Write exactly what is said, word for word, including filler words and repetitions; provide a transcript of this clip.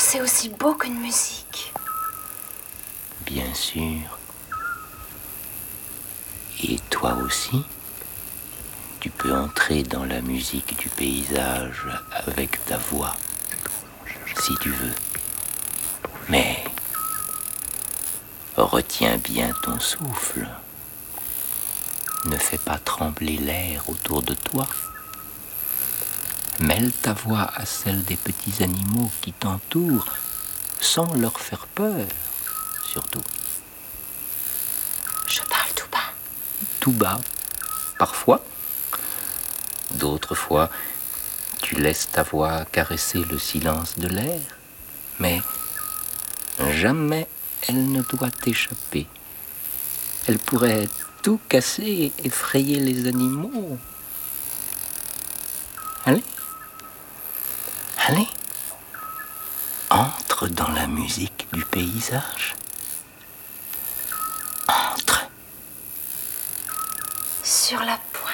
c'est aussi beau qu'une musique. Bien sûr. Et toi aussi, tu peux entrer dans la musique du paysage avec ta voix, si tu veux. Mais retiens bien ton souffle. Ne fais pas trembler l'air autour de toi. Mêle ta voix à celle des petits animaux qui t'entourent sans leur faire peur, surtout. Je parle tout bas. Tout bas, parfois. D'autres fois, tu laisses ta voix caresser le silence de l'air. Mais jamais elle ne doit t'échapper. Elle pourrait tout casser et effrayer les animaux. Allez, allez, entre dans la musique du paysage. Entre. Sur la pointe